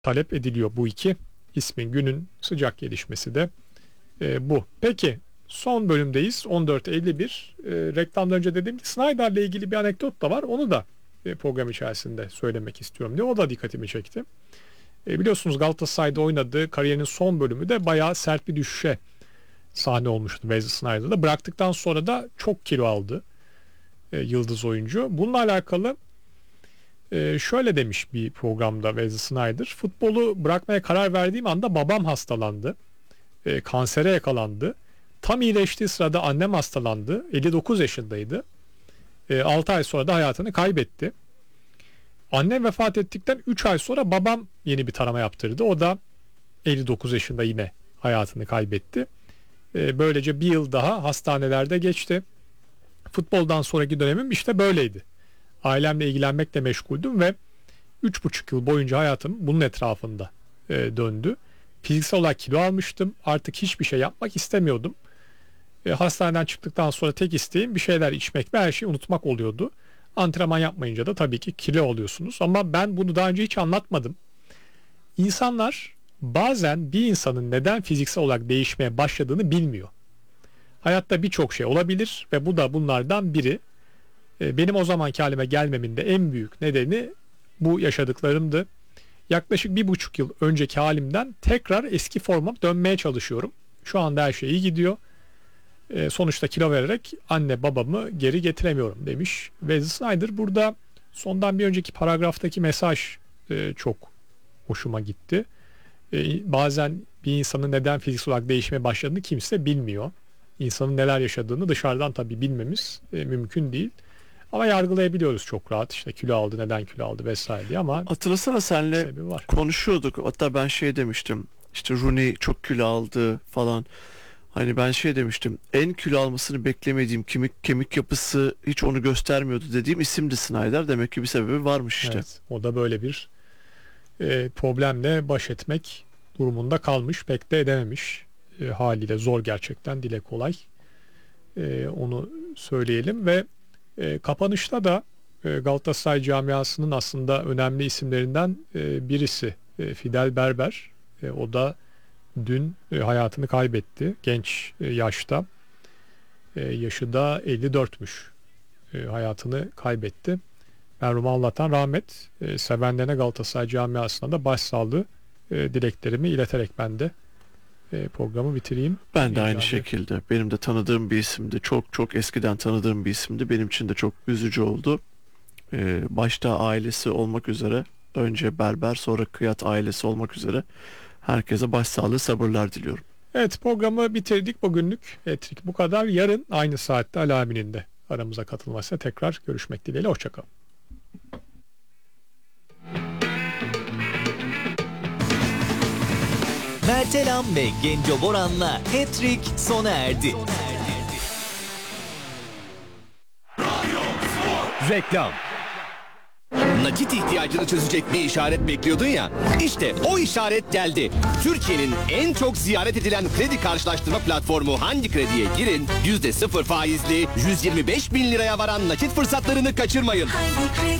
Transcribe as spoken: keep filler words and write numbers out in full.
talep ediliyor bu iki ismin. Günün sıcak gelişmesi de e, bu. Peki son bölümdeyiz. on dört elli bir. E, reklamdan önce dediğim gibi Snyder'le ilgili bir anekdot da var. Onu da e, program içerisinde söylemek istiyorum diye. O da dikkatimi çekti. E, biliyorsunuz Galatasaray'da oynadığı kariyerinin son bölümü de bayağı sert bir düşüşe sahne olmuştu Wesley Sneijder'da. Bıraktıktan sonra da çok kilo aldı e, yıldız oyuncu. Bununla alakalı e, şöyle demiş bir programda Wesley Sneijder. Futbolu bırakmaya karar verdiğim anda babam hastalandı. E, kansere yakalandı. Tam iyileştiği sırada annem hastalandı. elli dokuz yaşındaydı. E, altı ay sonra da hayatını kaybetti. Annem vefat ettikten üç ay sonra babam yeni bir tarama yaptırdı. O da elli dokuz yaşında yine hayatını kaybetti. E, böylece bir yıl daha hastanelerde geçti. Futboldan sonraki dönemim işte böyleydi. Ailemle ilgilenmekle meşguldüm ve üç buçuk yıl boyunca hayatım bunun etrafında e, döndü. Fiziksel olarak kilo almıştım. Artık hiçbir şey yapmak istemiyordum. E, hastaneden çıktıktan sonra tek isteğim bir şeyler içmek ve her şeyi unutmak oluyordu. Antrenman yapmayınca da tabii ki kilo oluyorsunuz. Ama ben bunu daha önce hiç anlatmadım. İnsanlar bazen bir insanın neden fiziksel olarak değişmeye başladığını bilmiyor. Hayatta birçok şey olabilir ve bu da bunlardan biri. Benim o zamanki halime gelmemin de en büyük nedeni bu yaşadıklarımdı. Yaklaşık bir buçuk yıl önceki halimden tekrar eski forma dönmeye çalışıyorum. Şu anda her şey iyi gidiyor. Sonuçta kilo vererek anne babamı geri getiremiyorum demiş Wesley Sneijder. Burada sondan bir önceki paragraftaki mesaj çok hoşuma gitti. Bazen bir insanın neden fiziksel olarak değişmeye başladığını kimse bilmiyor. İnsanın neler yaşadığını dışarıdan tabii bilmemiz mümkün değil. Ama yargılayabiliyoruz çok rahat. İşte kilo aldı, neden kilo aldı vesaire diye, ama hatırlasana senle konuşuyorduk. Hatta ben şey demiştim. İşte Rooney çok kilo aldı falan. Hani ben şey demiştim. En kilo almasını beklemediğim kemik kemik yapısı hiç onu göstermiyordu dediğim isimdi Snyder. Demek ki bir sebebi varmış işte. Evet, o da böyle bir e, problemle baş etmek durumunda kalmış. Pek de edememiş. E, haliyle zor gerçekten, dile kolay. E, onu söyleyelim ve e, kapanışta da e, Galatasaray camiasının aslında önemli isimlerinden e, birisi e, Fidel Berber. E, o da dün e, hayatını kaybetti genç e, yaşta. E, yaşı da elli dörtmüş. E, hayatını kaybetti. Merhum Allah'tan rahmet. E, sevenlerine Galatasaray camiasına da başsağlığı e, dileklerimi ileterek ben de e, programı bitireyim. Ben de aynı yani. şekilde. Benim de tanıdığım bir isimdi. Çok çok eskiden tanıdığım bir isimdi. Benim için de çok üzücü oldu. E, başta ailesi olmak üzere, önce Berber sonra Kıyat ailesi olmak üzere herkese başsağlığı, sabırlar diliyorum. Evet, programı bitirdik bugünlük. Etrik bu kadar. Yarın aynı saatte Ali abinin de aramıza katılmasıyla tekrar görüşmek dileğiyle. Hoşçakalın. Mertelam ve Genco Boran'la Hat-Trick sona erdi. Reklam. Nakit ihtiyacını çözecek bir işaret bekliyordun ya. İşte o işaret geldi. Türkiye'nin en çok ziyaret edilen kredi karşılaştırma platformu Hangi Kredi'ye girin. yüzde sıfır faizli yüz yirmi beş bin liraya varan nakit fırsatlarını kaçırmayın. Hangi Kredi?